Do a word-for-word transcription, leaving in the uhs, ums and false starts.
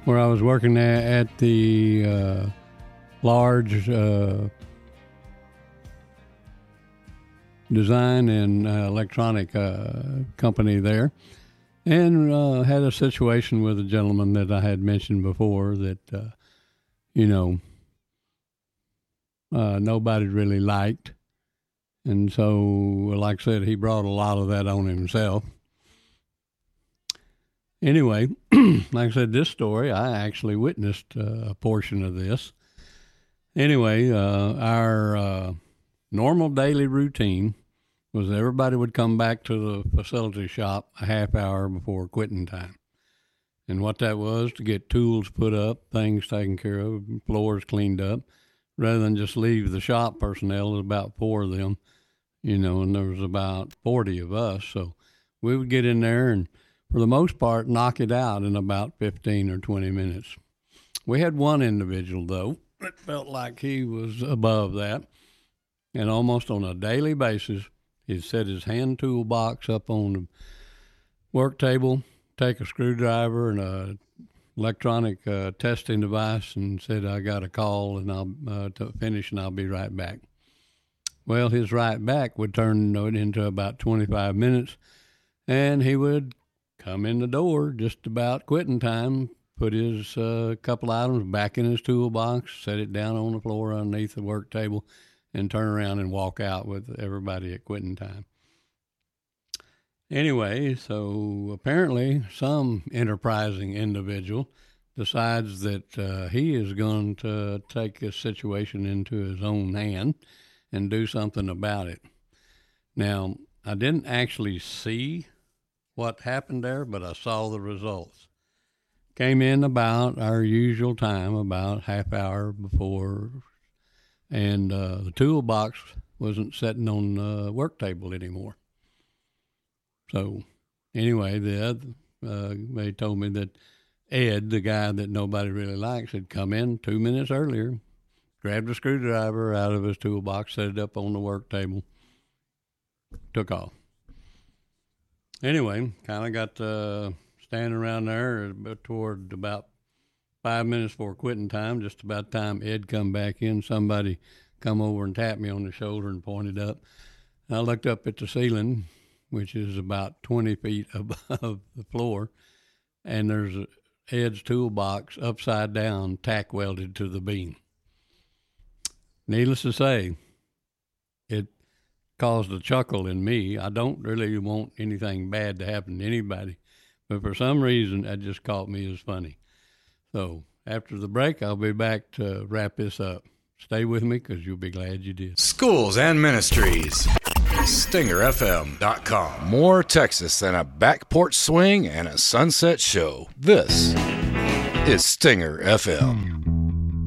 where I was working at, at the uh, large uh, design and uh, electronic uh, company there, and uh, had a situation with a gentleman that I had mentioned before that, uh, you know, uh, nobody really liked. And so, like I said, he brought a lot of that on himself. Anyway, like I said, this story, I actually witnessed uh, a portion of this. Anyway, uh, our uh, normal daily routine was everybody would come back to the facility shop a half hour before quitting time. And what that was, to get tools put up, things taken care of, floors cleaned up, rather than just leave the shop personnel. There's about four of them, you know, and there was about forty of us. So we would get in there and, for the most part, knock it out in about fifteen or twenty minutes. We had one individual, though, that felt like he was above that. And almost on a daily basis, he'd set his hand toolbox up on the work table, take a screwdriver and a electronic uh, testing device, and said, I got a call and I'll uh, to finish and I'll be right back. Well, his right back would turn it into about twenty-five minutes, and he would come in the door just about quitting time, put his uh, couple items back in his toolbox, set it down on the floor underneath the work table, and turn around and walk out with everybody at quitting time. Anyway, so apparently some enterprising individual decides that uh, he is going to take this situation into his own hand and do something about it. Now, I didn't actually see what happened there, but I saw the results. Came in about our usual time, about half hour before, and uh, the toolbox wasn't sitting on the work table anymore. So anyway, the other, uh, they told me that Ed, the guy that nobody really likes, had come in two minutes earlier, grabbed a screwdriver out of his toolbox, set it up on the work table, took off. Anyway, kind of got uh, standing around there toward about five minutes before quitting time, just about the time Ed come back in, somebody come over and tapped me on the shoulder and pointed up. And I looked up at the ceiling, which is about twenty feet above the floor, and there's a, Ed's toolbox upside down, tack welded to the beam. Needless to say, it caused a chuckle in me. I don't really want anything bad to happen to anybody, but for some reason, that just caught me as funny. So after the break, I'll be back to wrap this up. Stay with me, because you'll be glad you did. Schools and Ministries. Stinger F M dot com. More Texas than a back porch swing and a sunset show. This is Stinger F M.